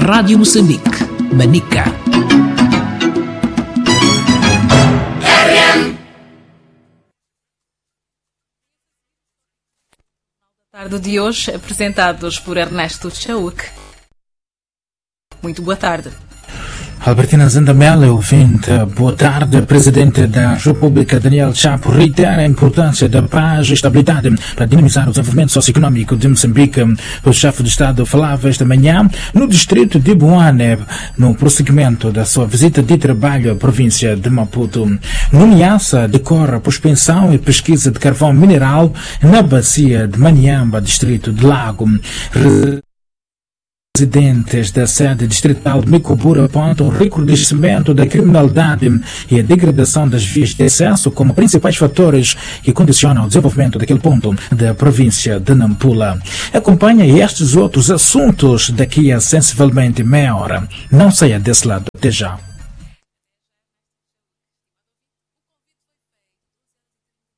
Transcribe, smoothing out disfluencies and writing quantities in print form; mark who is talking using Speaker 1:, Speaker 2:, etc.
Speaker 1: Rádio Moçambique, Manica.
Speaker 2: Tarde de hoje, apresentados por Ernesto Chauk. Muito boa tarde.
Speaker 3: Albertina Zandamela, ouvinte, boa tarde. Presidente da República, Daniel Chapo, reitera a importância da paz e estabilidade para dinamizar o desenvolvimento socioeconômico de Moçambique. O chefe de Estado falava esta manhã no distrito de Boane, no prosseguimento da sua visita de trabalho à província de Maputo. No Niassa, decorre a prospecção e pesquisa de carvão mineral na bacia de Maniamba, distrito de Lago. Residentes da sede distrital de Micobura apontam o recrudescimento da criminalidade e a degradação das vias de acesso como principais fatores que condicionam o desenvolvimento daquele ponto da província de Nampula. Acompanha estes outros assuntos daqui a sensivelmente meia hora. Não saia desse lado, até já.